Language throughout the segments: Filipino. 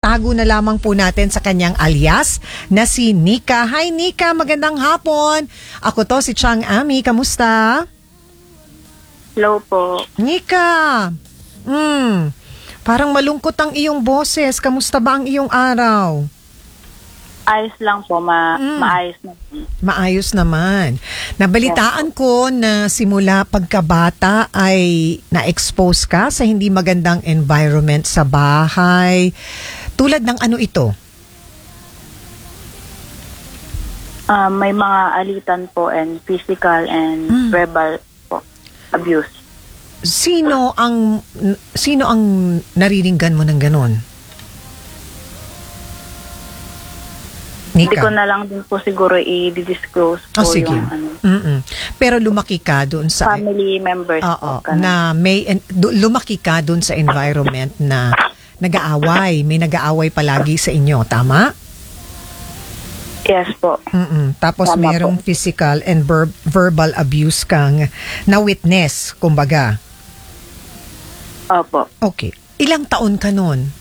itago na lamang po natin sa kanyang alias na si Nika. Hi Nika, magandang hapon. Ako to si Chang Ami, kamusta? Hello po. Nika, parang malungkot ang iyong boses. Kamusta ba ang iyong araw? Ayos lang po, maayos na. Maayos naman. Nabalitaan ko na simula pagkabata ay na-expose ka sa hindi magandang environment sa bahay. Tulad ng ano ito? May mga alitan po and physical and verbal po abuse. Sino ang nariringgan mo ng ganon? Nika? Hindi ko na lang din po siguro i-disclose po sige. yung ano. Pero lumaki ka doon sa Family members po. Na lumaki ka doon sa environment na nag-aaway. May nag-aaway palagi sa inyo, tama? Yes po. Tapos Tama merong po. physical and verbal abuse kang na-witness, kumbaga. Opo. Okay. Ilang taon ka noon?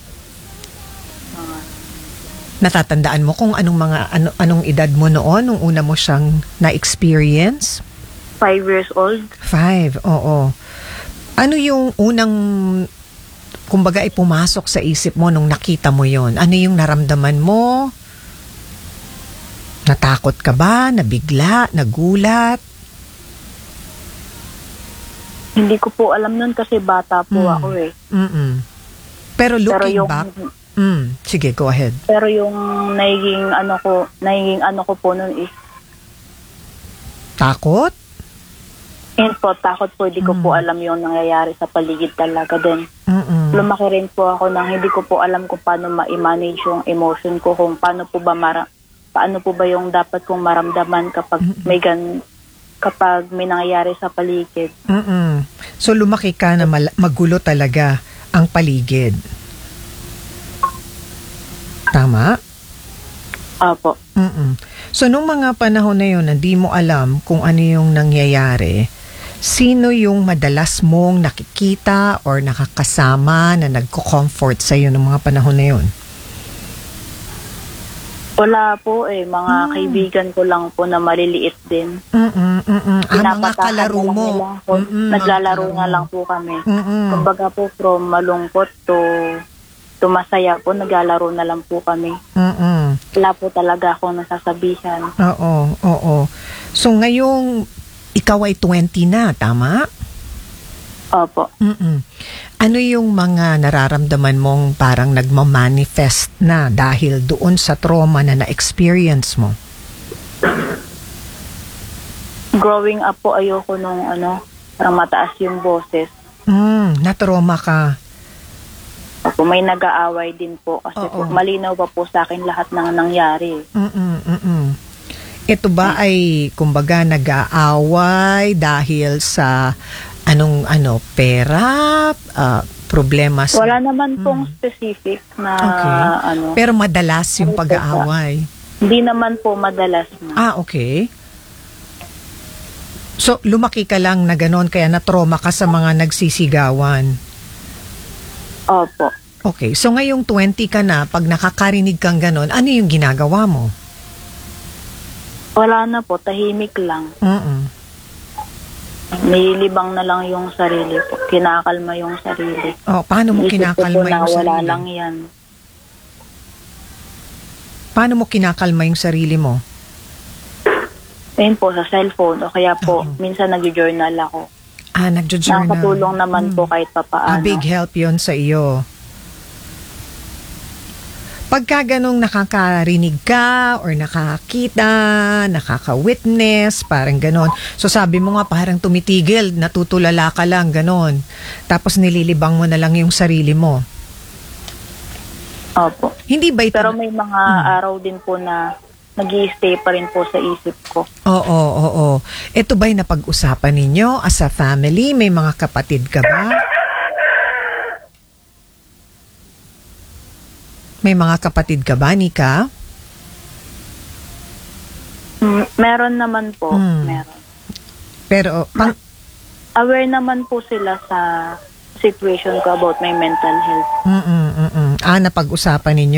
Natatandaan mo kung anong edad mo noon nung una mo siyang na-experience? 5 years old. 5, oo. Ano yung unang, kumbaga, pumasok sa isip mo nung nakita mo yon? Ano yung naramdaman mo? Natakot ka ba? Nabigla? Nagulat? Hindi ko po alam nun kasi bata po ako eh. Pero looking back, sige, go ahead. Pero yung naging ano ko po nun is Takot? yun po, takot po, hindi ko po alam yung nangyayari sa paligid talaga din. Lumaki rin po ako nang hindi ko po alam kung paano ma-manage yung emotion ko, kung paano po ba yung dapat kong maramdaman kapag kapag may nangyayari sa paligid. So lumaki ka na magulo talaga ang paligid. Tama? Opo. So nung mga panahon na yun na di mo alam kung ano yung nangyayari, sino yung madalas mong nakikita or nakakasama na nagko-comfort sa'yo nung mga panahon na yun? Wala po eh. Mga kaibigan ko lang po na maliliit din. Mga kalaro mo. Naglalaro na lang po kami. Kumbaga po from malungkot to masaya po, naglalaro na lang po kami. Wala po talaga akong nasasabihan. Oo. So ngayong ikaw ay 20 na, tama? Opo. Ano yung mga nararamdaman mong parang nagmamanifest na dahil doon sa trauma na na-experience mo? Growing up po, ayoko nung parang mataas yung boses. Na-trauma ka. Opo, may nag-aaway din po kasi po, malinaw pa po sa akin lahat ng nangyari. Ito ba ay kumbaga nag-aaway dahil sa pera, problema sa... Wala naman pong specific na Pero madalas yung pag-aaway. Hindi naman po madalas na. Okay. So lumaki ka lang na ganon kaya na-trauma ka sa mga nagsisigawan. Opo. Okay, so ngayong 20 ka na, pag nakakarinig kang ganon, ano yung ginagawa mo? Wala na po, tahimik lang. Nililibang na lang yung sarili po. Kinakalma yung sarili. Paano mo kinakalma yung sarili? Wala lang yan. Paano mo kinakalma yung sarili mo? Ayun po, sa cellphone. O kaya po, minsan nag-journal ako. Nagjo-journal. Nakatulong naman po kahit papaano. Big help yon sa iyo. Pagka ganong nakakarinig ka or nakakita, nakaka-witness, parang ganon. So sabi mo nga parang tumitigil, natutulala ka lang, ganon. Tapos nililibang mo na lang yung sarili mo. Opo. Hindi ba ito? Pero may mga araw din po na nag-i-stay pa rin po sa isip ko. Oo. Ito ba'y napag-usapan ninyo as a family? May mga kapatid ka ba? May mga kapatid ka ba, Nika? Meron naman po. Meron. Pero, aware naman po sila sa situation ko about my mental health. Napag-usapan ninyo